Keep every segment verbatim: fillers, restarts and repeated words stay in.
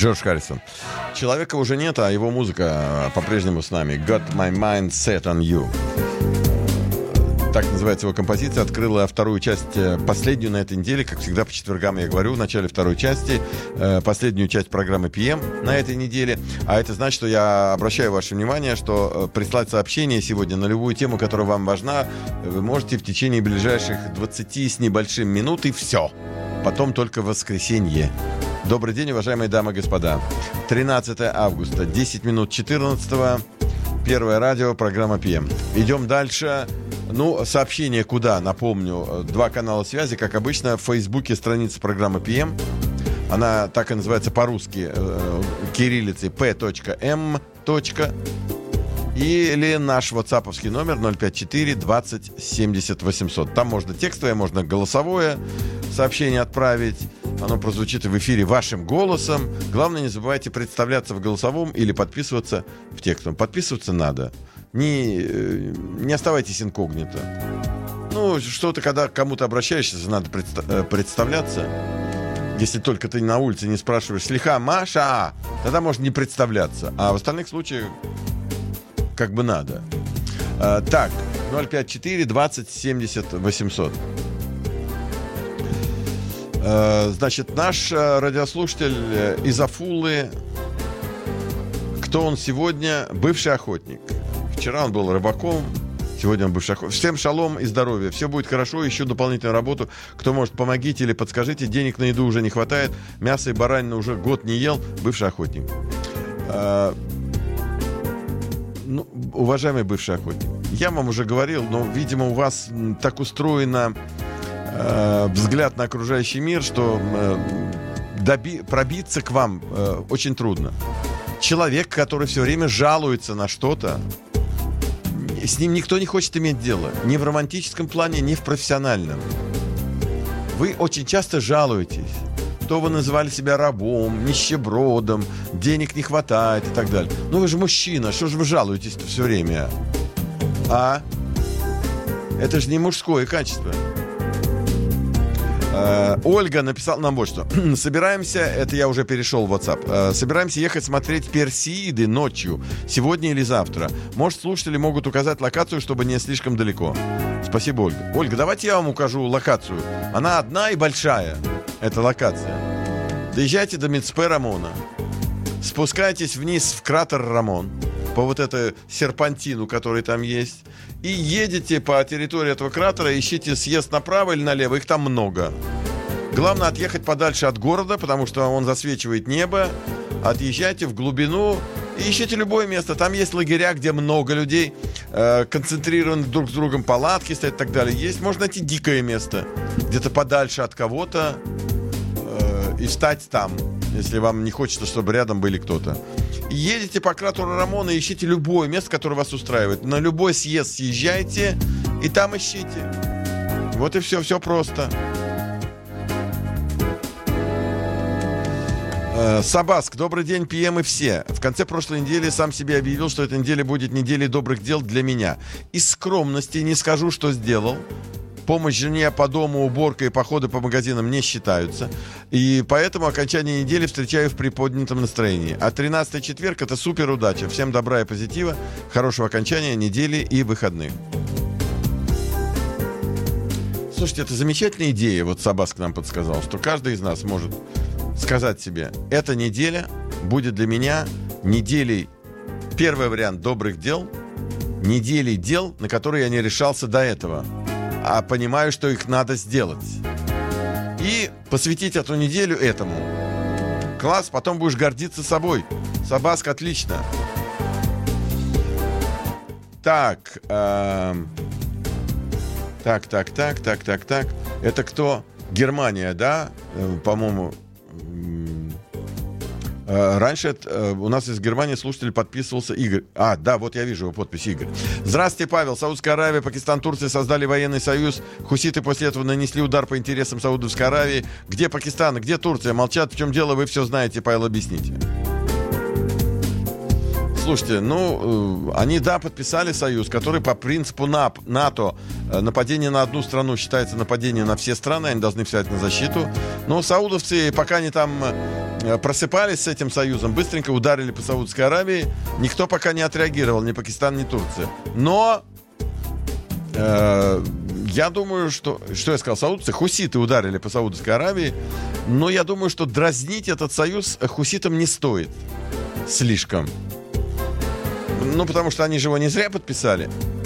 Джордж Харрисон. Человека уже нет, а его музыка по-прежнему с нами. Got my mind set on you. Так называется его композиция. Открыла вторую часть, последнюю на этой неделе. Как всегда, по четвергам я говорю, в начале второй части, последнюю часть программы пи эм на этой неделе. А это значит, что я обращаю ваше внимание, что прислать сообщение сегодня на любую тему, которая вам важна, вы можете в течение ближайших двадцати с небольшим минут, и все. Потом только в воскресенье. Добрый день, уважаемые дамы и господа. тринадцатое августа, десять минут четырнадцатого. Первое радио, программа пи эм. Идем дальше. Ну, сообщение куда? Напомню, два канала связи, как обычно, в Фейсбуке страница программы пи эм. Она так и называется по-русски, э, кириллицей p.m. Или наш ватсаповский номер ноль пять четыре двадцать семьдесят восемьсот. Там можно текстовое, можно голосовое сообщение отправить. Оно прозвучит в эфире вашим голосом. Главное, не забывайте представляться в голосовом или подписываться в текстовом. Подписываться надо. Не, не оставайтесь инкогнито. Ну, что-то, когда к кому-то обращаешься, надо предста- представляться. Если только ты на улице не спрашиваешь «Слиха, Маша», тогда можно не представляться. А в остальных случаях как бы надо. а, Так, ноль пять четыре двадцать семьдесят восемьсот. а, Значит, наш радиослушатель из Афулы. Кто он сегодня? Бывший охотник. Вчера он был рыбаком, сегодня он бывший охотник. Всем шалом и здоровья. Все будет хорошо, ищу дополнительную работу. Кто может, помогите или подскажите. Денег на еду уже не хватает. Мясо и баранину уже год не ел. Бывший охотник. а, Ну, уважаемый бывший охотник, я вам уже говорил, но, видимо, у вас так устроено э, взгляд на окружающий мир, что э, доби- пробиться к вам э, очень трудно. Человек, который все время жалуется на что-то, с ним никто не хочет иметь дело. Ни в романтическом плане, ни в профессиональном. Вы очень часто жалуетесь. То вы называли себя рабом, нищебродом, денег не хватает и так далее. Ну вы же мужчина, что же вы жалуетесь-то все время? А? Это же не мужское качество. Э, Ольга написала нам вот что. Собираемся, это я уже перешел в WhatsApp, э, собираемся ехать смотреть Персеиды ночью, сегодня или завтра. Может, слушатели могут указать локацию, чтобы не слишком далеко. Спасибо, Ольга. Ольга, давайте я вам укажу локацию. Она одна и большая. Это локация. Доезжайте до Мицпе Рамона, спускайтесь вниз в кратер Рамон, по вот этой серпантину, который там есть, и едете по территории этого кратера, ищите съезд направо или налево, их там много. Главное отъехать подальше от города, потому что он засвечивает небо. Отъезжайте в глубину и ищите любое место. Там есть лагеря, где много людей, э, концентрированы друг с другом, палатки стоят и так далее. Есть, можно найти дикое место, где-то подальше от кого-то, э, и встать там, если вам не хочется, чтобы рядом были кто-то. И едете по кратеру Рамона и ищите любое место, которое вас устраивает. На любой съезд съезжайте и там ищите. Вот и все, все просто. Сабаск, добрый день, пи эм и все. В конце прошлой недели сам себе объявил, что эта неделя будет неделей добрых дел для меня. Из скромности не скажу, что сделал. Помощь жене по дому, уборка и походы по магазинам не считаются. И поэтому окончание недели встречаю в приподнятом настроении. А тринадцатый четверг — это супер удача. Всем добра и позитива, хорошего окончания недели и выходных. Слушайте, это замечательная идея, вот Сабаск нам подсказал, что каждый из нас может сказать себе: эта неделя будет для меня неделей, первый вариант, добрых дел, неделей дел, на которые я не решался до этого, а понимаю, что их надо сделать. И посвятить эту неделю этому. Класс, потом будешь гордиться собой. Сабаск, отлично. Так, эм... так, так, так, так, так, так. Это кто? Германия, да? Э, по-моему. Раньше у нас из Германии слушатель подписывался Игорь. А, да, вот я вижу его подпись, Игорь. Здравствуйте, Павел. Саудовская Аравия, Пакистан, Турция создали военный союз. Хуситы после этого нанесли удар по интересам Саудовской Аравии. Где Пакистан, где Турция? Молчат. В чем дело? Вы все знаете, Павел, объясните. Слушайте, ну, они, да, подписали союз, который по принципу НАТО, нападение на одну страну считается нападением на все страны, они должны взять на защиту. Но саудовцы, пока они там просыпались с этим союзом, быстренько ударили по Саудовской Аравии. Никто пока не отреагировал, ни Пакистан, ни Турция. Но э, я думаю, что... Что я сказал? Саудовцы, хуситы ударили по Саудовской Аравии. Но я думаю, что дразнить этот союз хуситам не стоит слишком. Ну, потому что они же его не зря подписали.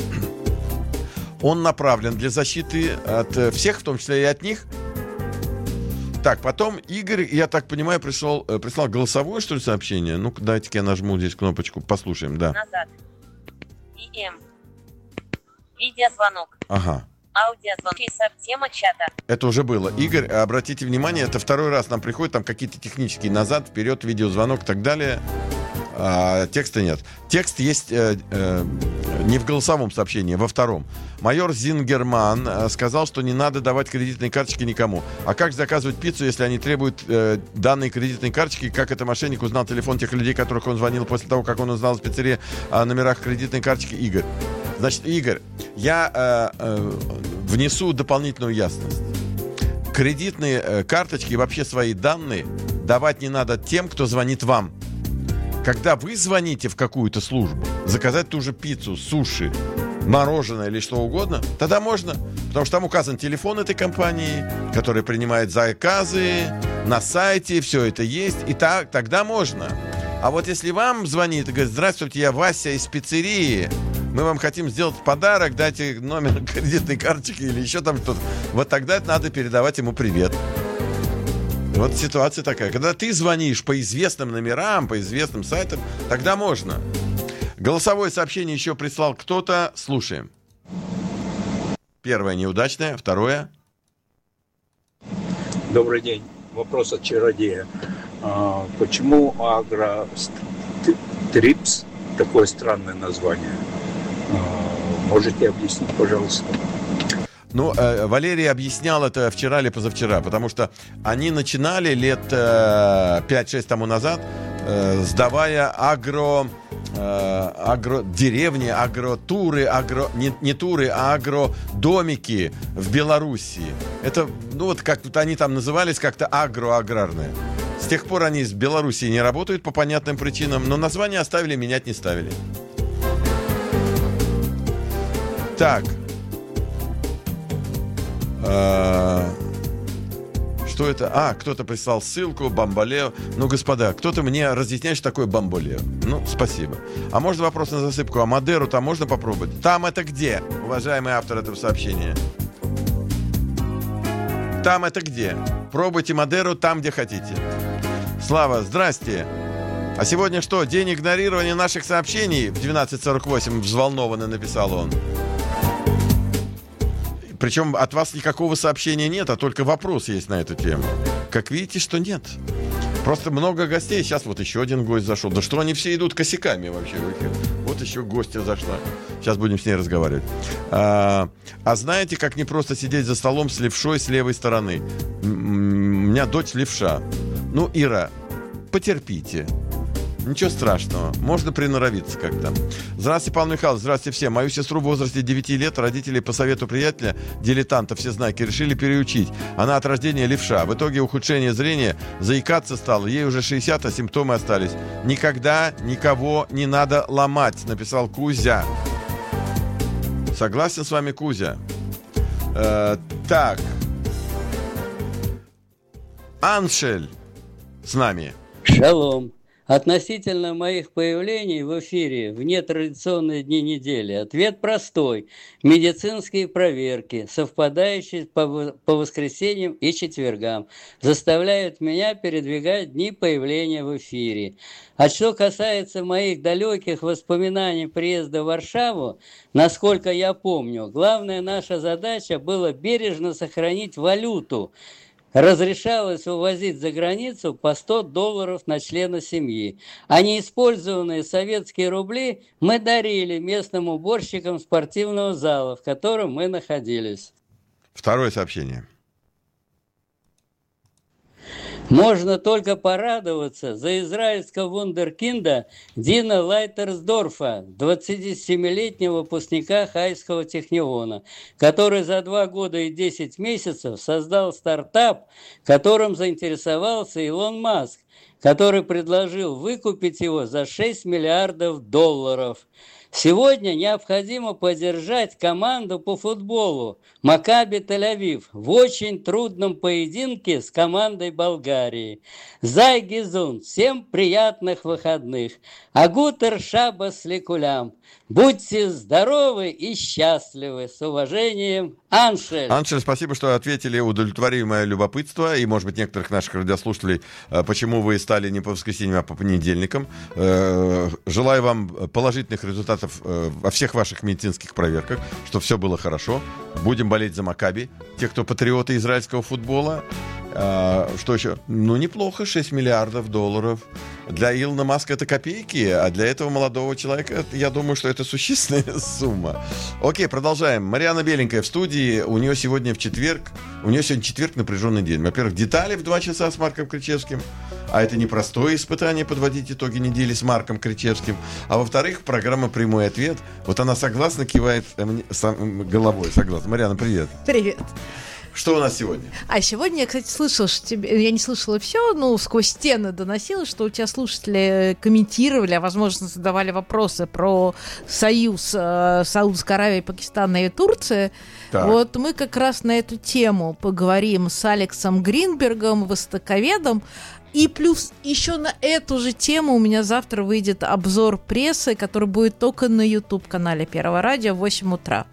Он направлен для защиты от всех, в том числе и от них. Так, потом Игорь, я так понимаю, пришел, прислал голосовое, что ли, сообщение? Ну-ка, дайте-ка я нажму здесь кнопочку, послушаем, да. Назад. И М. Видеозвонок. Ага. Аудиозвонки, тема чата. Это уже было. Игорь, обратите внимание, это второй раз нам приходит, там какие-то технические назад, вперед, видеозвонок и так далее. А, текста нет. Текст есть э, э, не в голосовом сообщении, во втором. Майор Зингерман э, сказал, что не надо давать кредитные карточки никому. А как заказывать пиццу, если они требуют э, данные кредитной карточки? Как это мошенник узнал телефон тех людей, которых он звонил после того, как он узнал в пиццерии о номерах кредитной карточки? Игорь. Значит, Игорь, я э, э, внесу дополнительную ясность. Кредитные э, карточки и вообще свои данные давать не надо тем, кто звонит вам. Когда вы звоните в какую-то службу, заказать ту же пиццу, суши, мороженое или что угодно, тогда можно. Потому что там указан телефон этой компании, которая принимает заказы, на сайте все это есть, и так, тогда можно. А вот если вам звонит и говорит: здравствуйте, я Вася из пиццерии, мы вам хотим сделать подарок, дайте номер кредитной карточки или еще там что-то, вот тогда надо передавать ему привет. Вот ситуация такая. Когда ты звонишь по известным номерам, по известным сайтам, тогда можно. Голосовое сообщение еще прислал кто-то. Слушаем. Первое неудачное. Второе. Добрый день. Вопрос от чародея. А, почему Агротрипс такое странное название? А, можете объяснить, пожалуйста? Ну, э, Валерий объяснял это вчера или позавчера, потому что они начинали лет э, пять-шесть тому назад, э, сдавая агро, э, агро деревни, агротуры, агро, не, не туры, а агродомики в Белоруссии. Это, ну вот как вот они там назывались как-то агроаграрные. С тех пор они из Белоруссии не работают по понятным причинам, но название оставили, менять не ставили. Так. Что это? А, кто-то прислал ссылку, Бамболео. Ну, господа, кто-то мне разъясняет, что такое Бамболео. Ну, спасибо. А можно вопрос на засыпку? А Мадеру там можно попробовать? Там это где, уважаемый автор этого сообщения? Там это где? Пробуйте Мадеру там, где хотите. Слава, здрасте. А сегодня что, день игнорирования наших сообщений? В двенадцать сорок восемь взволнованно написал он. Причем от вас никакого сообщения нет, а только вопрос есть на эту тему. Как видите, что нет. Просто много гостей. Сейчас вот еще один гость зашел. Да что они все идут косяками вообще в эфир. Вот еще гостья зашла. Сейчас будем с ней разговаривать. А, а знаете, как непросто сидеть за столом с левшой с левой стороны? У меня дочь левша. Ну, Ира, потерпите. Ничего страшного, можно приноровиться как-то. Здравствуйте, Павел Михайлович, здравствуйте всем. Мою сестру в возрасте девяти лет родители по совету приятеля, дилетанта, все знаки, решили переучить. Она от рождения левша. В итоге ухудшение зрения, заикаться стала. Ей уже шестьдесят, а симптомы остались. Никогда никого не надо ломать, написал Кузя. Согласен с вами, Кузя. Э, так. Аншель с нами. Шалом. Относительно моих появлений в эфире в нетрадиционные дни недели ответ простой. Медицинские проверки, совпадающие по, по воскресеньям и четвергам, заставляют меня передвигать дни появления в эфире. А что касается моих далеких воспоминаний приезда в Варшаву, насколько я помню, главная наша задача была бережно сохранить валюту. Разрешалось вывозить за границу по сто долларов на члена семьи. А неиспользованные советские рубли мы дарили местным уборщикам спортивного зала, в котором мы находились. Второе сообщение. Можно только порадоваться за израильского вундеркинда Дина Лайтерсдорфа, двадцатисемилетнего выпускника Хайского техниона, который за два года и десять месяцев создал стартап, которым заинтересовался Илон Маск, который предложил выкупить его за шесть миллиардов долларов. Сегодня необходимо поддержать команду по футболу Макаби Тель-Авив в очень трудном поединке с командой Болгарии. Зай Гизун, всем приятных выходных. Агутер Шабас Лекулям. Будьте здоровы и счастливы. С уважением, Аншель. Аншель, спасибо, что ответили, удовлетворили мое любопытство и, может быть, некоторых наших радиослушателей, почему вы стали не по воскресеньям, а по понедельникам. Желаю вам положительных результатов во всех ваших медицинских проверках, чтобы все было хорошо. Будем болеть за Макаби, те, кто патриоты израильского футбола. Что еще? Ну, неплохо, шесть миллиардов долларов. Для Илона Маска это копейки, а для этого молодого человека, я думаю, что это существенная сумма. Окей, продолжаем. Марьяна Беленькая в студии. У нее сегодня в четверг, у нее сегодня четверг напряженный день. Во-первых, детали в два часа с Марком Кричевским. А это непростое испытание подводить итоги недели с Марком Кричевским. А во-вторых, программа «Прямой ответ». Вот она согласно кивает головой. Согласна. Марьяна, привет. Привет. Что у нас сегодня? А сегодня я, кстати, слышала, что тебе... Я не слышала все, но сквозь стены доносилось, что у тебя слушатели комментировали, а, возможно, задавали вопросы про союз э, Саудовской Аравии, Пакистана и Турции. Так. Вот мы как раз на эту тему поговорим с Алексом Гринбергом, востоковедом. И плюс еще на эту же тему у меня завтра выйдет обзор прессы, который будет только на YouTube-канале Первого радио в восемь утра.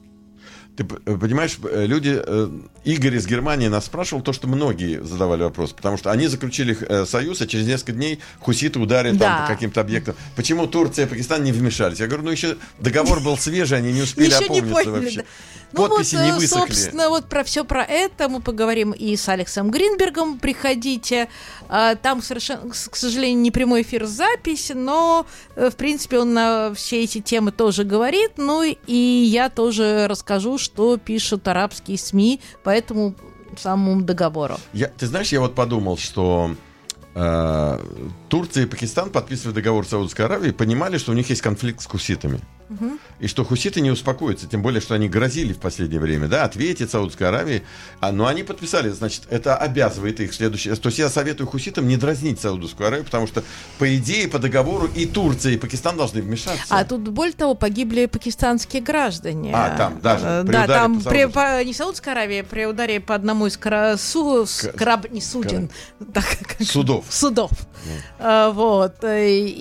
Ты понимаешь, люди, Игорь из Германии нас спрашивал то, что многие задавали вопрос, потому что они заключили союз, а через несколько дней хуситы ударят да. там по каким-то объектам. Почему Турция и Пакистан не вмешались? Я говорю, ну еще договор был свежий, они не успели опомниться вообще. Подписи ну вот, не высохли. Собственно, вот про все про это мы поговорим и с Алексом Гринбергом. Приходите. Там совершенно, к сожалению, не прямой эфир, запись, но, в принципе, он на все эти темы тоже говорит. Ну и я тоже расскажу, что пишут арабские СМИ по этому самому договору. Я, ты знаешь, я вот подумал, что э, Турция и Пакистан, подписывая договор с Саудовской Аравией, понимали, что у них есть конфликт с хуситами. Угу. И что хуситы не успокоятся, тем более, что они грозили в последнее время, да, ответить Саудовской Аравии. А, но они подписали, значит, это обязывает их в следующее. То есть я советую хуситам не дразнить Саудовскую Аравию, потому что, по идее, по договору и Турция, и Пакистан должны вмешаться. А тут, более того, погибли пакистанские граждане. А, там даже. Да, там при, по, не Саудовской Аравии, при ударе по одному из кра, су, К... краб, не суден. Кра... Так, как... Судов. Судов. Mm. А, вот. И,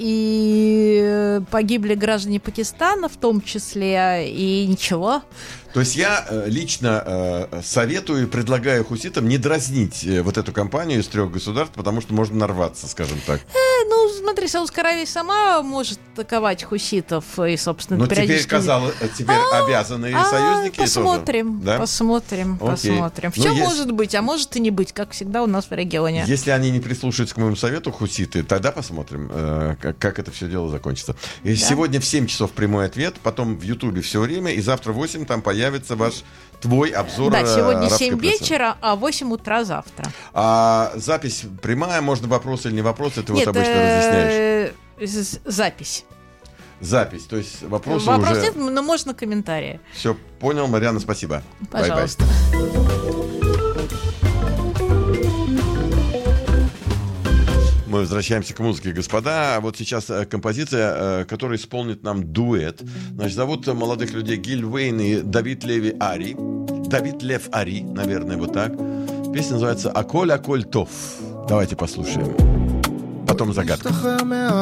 и погибли граждане Пакистана, в том числе, и ничего. То есть я э, лично э, советую и предлагаю хуситам не дразнить э, вот эту компанию из трех государств, потому что можно нарваться, скажем так. Э, ну, смотри, Саудовская Аравия сама может атаковать хуситов и, собственно, но периодически... теперь, казалось, теперь а, обязаны а, союзники посмотрим, тоже. Да? Посмотрим, Окей. посмотрим. Все ну, может есть... быть, а может и не быть, как всегда у нас в регионе. Если они не прислушаются к моему совету, хуситы, тогда посмотрим, э, как, как это все дело закончится. И да? Сегодня в семь часов прямой ответ, потом в Ютубе все время, и завтра в восемь там появится ваш твой обзор. Да, сегодня семь вечера, а восемь утра завтра. А запись прямая, можно вопросы или не вопросы, ты Нет, вот обычно разъясняешь. Запись. Запись, то есть вопросы Вопрос уже... нет, но можно комментарии. Все, понял, Марьяна, спасибо. Пожалуйста. Мы возвращаемся к музыке, господа. Вот сейчас композиция, которая исполнит нам дуэт. Значит, зовут молодых людей Гиль Уэйн и Давид Леви Ари. Давид Лев Ари, наверное, вот так. Песня называется «Аколь, аколь тов». Давайте послушаем. Потом загадка.